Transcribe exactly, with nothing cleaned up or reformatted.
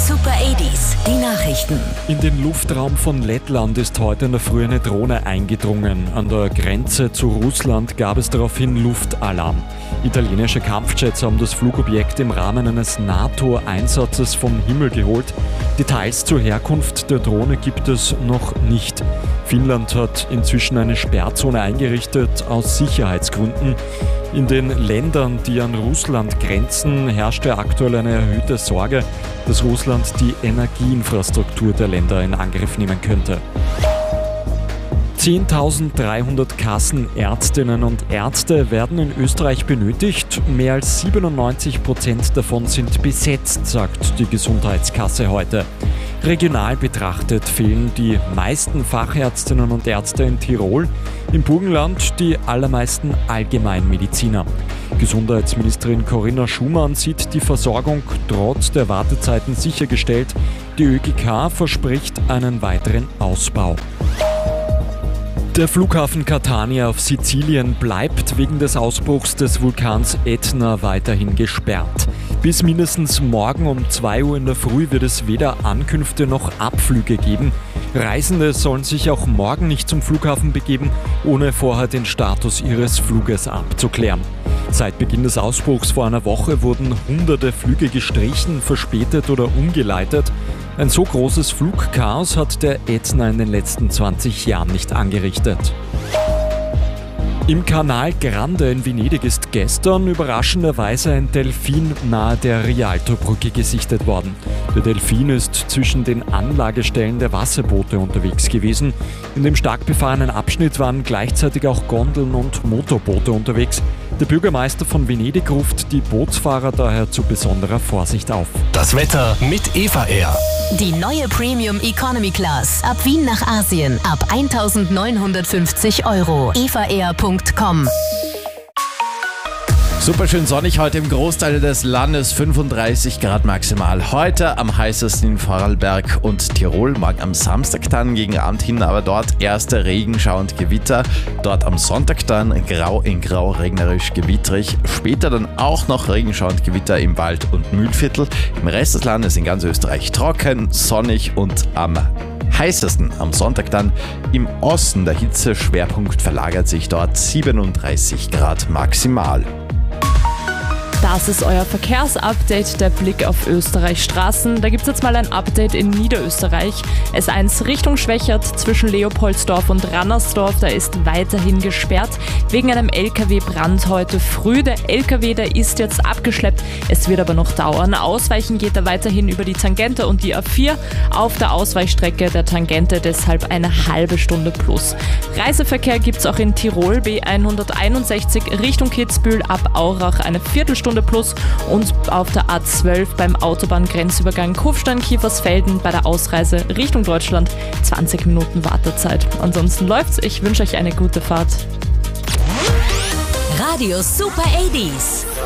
Super achtziger, die Nachrichten. In den Luftraum von Lettland ist heute in der Früh eine Drohne eingedrungen. An der Grenze zu Russland gab es daraufhin Luftalarm. Italienische Kampfjets haben das Flugobjekt im Rahmen eines NATO-Einsatzes vom Himmel geholt. Details zur Herkunft der Drohne gibt es noch nicht. Finnland hat inzwischen eine Sperrzone eingerichtet aus Sicherheitsgründen. In den Ländern, die an Russland grenzen, herrschte aktuell eine erhöhte Sorge, dass Russland die Energieinfrastruktur der Länder in Angriff nehmen könnte. zehntausenddreihundert Kassenärztinnen und Ärzte werden in Österreich benötigt. Mehr als siebenundneunzig Prozent davon sind besetzt, sagt die Gesundheitskasse heute. Regional betrachtet fehlen die meisten Fachärztinnen und Ärzte in Tirol, im Burgenland die allermeisten Allgemeinmediziner. Gesundheitsministerin Corinna Schumann sieht die Versorgung trotz der Wartezeiten sichergestellt. Die ÖGK verspricht einen weiteren Ausbau. Der Flughafen Catania auf Sizilien bleibt wegen des Ausbruchs des Vulkans Ätna weiterhin gesperrt. Bis mindestens morgen um zwei Uhr in der Früh wird es weder Ankünfte noch Abflüge geben. Reisende sollen sich auch morgen nicht zum Flughafen begeben, ohne vorher den Status ihres Fluges abzuklären. Seit Beginn des Ausbruchs vor einer Woche wurden hunderte Flüge gestrichen, verspätet oder umgeleitet. Ein so großes Flugchaos hat der Ätna in den letzten zwanzig Jahren nicht angerichtet. Im Canal Grande in Venedig ist gestern überraschenderweise ein Delfin nahe der Rialtobrücke gesichtet worden. Der Delfin ist zwischen den Anlagestellen der Wasserboote unterwegs gewesen. In dem stark befahrenen Abschnitt waren gleichzeitig auch Gondeln und Motorboote unterwegs. Der Bürgermeister von Venedig ruft die Bootsfahrer daher zu besonderer Vorsicht auf. Das Wetter mit Eva Air. Die neue Premium Economy Class. Ab Wien nach Asien. Ab eintausendneunhundertfünfzig Euro. eva air punkt com. Super schön sonnig heute im Großteil des Landes, fünfunddreißig Grad maximal. Heute am heißesten in Vorarlberg und Tirol, morgen am Samstag dann gegen Abend hin, aber dort erste Regenschauer und Gewitter. Dort am Sonntag dann grau in grau, regnerisch, gewittrig. Später dann auch noch Regenschauer und Gewitter im Wald- und Mühlviertel. Im Rest des Landes in ganz Österreich trocken, sonnig und am heißesten am Sonntag dann im Osten. Der Hitzeschwerpunkt verlagert sich dort, siebenunddreißig Grad maximal. Das ist euer Verkehrsupdate, der Blick auf Österreichs Straßen. Da gibt es jetzt mal ein Update in Niederösterreich. S eins Richtung Schwächert zwischen Leopoldsdorf und Rannersdorf, da ist weiterhin gesperrt wegen einem L K W-Brand heute früh. Der L K W, der ist jetzt abgeschleppt, es wird aber noch dauern. Ausweichen geht er weiterhin über die Tangente und die A vier. Auf der Ausweichstrecke der Tangente deshalb eine halbe Stunde plus. Reiseverkehr gibt es auch in Tirol, B hunderteinundsechzig Richtung Kitzbühel ab Aurach eine Viertelstunde plus und auf der A zwölf beim Autobahngrenzübergang Kufstein-Kiefersfelden bei der Ausreise Richtung Deutschland zwanzig Minuten Wartezeit. Ansonsten läuft's, ich wünsche euch eine gute Fahrt. Radio Super achtziger.